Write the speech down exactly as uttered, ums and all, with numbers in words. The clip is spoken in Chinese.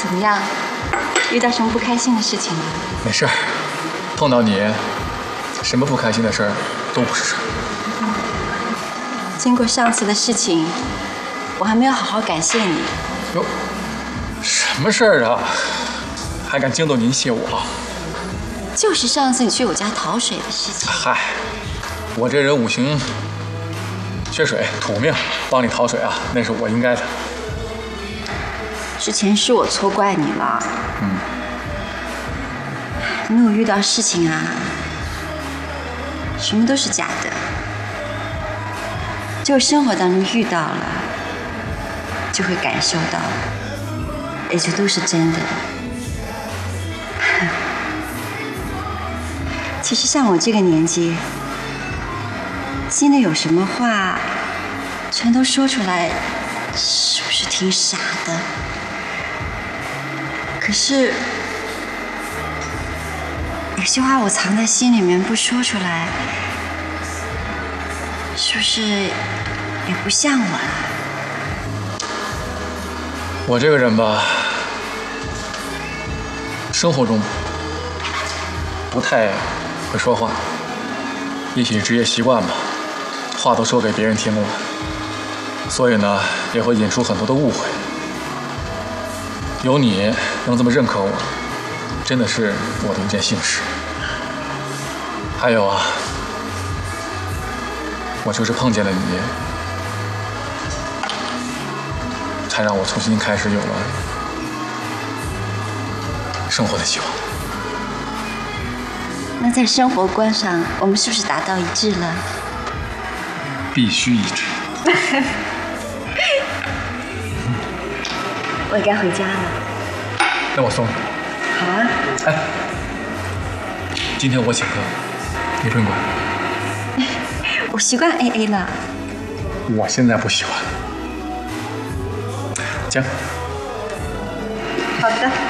怎么样？遇到什么不开心的事情了？ 没事儿，碰到你，什么不开心的事儿都不是事儿。 经过上次的事情，我还没有好好感谢你。 哟，什么事儿啊？还敢惊动您谢我？ 就是上次你去我家讨水的事情。 嗨，我这人五行缺水，土命，帮你讨水啊，那是我应该的。 之前是我错怪你了。 嗯。 没有遇到事情啊，什么都是假的。只有生活当中遇到了，就会感受到，也就都是真的。其实像我这个年纪，心里有什么话，全都说出来，是不是挺傻的？可是有些话我藏在心里面不说出来，是不是也不像我了？ 我这个人吧，生活中不太会说话，也许职业习惯吧，话都说给别人听了，所以呢，也会引出很多的误会。有你能这么认可我，真的是我的一件幸事。还有啊，我就是碰见了你，才让我重新开始有了生活的希望。 那在生活观上，我们是不是达到一致了？ 必须一致。 我也该回家了。 那我送你。 好啊。 哎，今天我请客，你不用管。 我习惯 A A 了。 我现在不喜欢。行。 好的。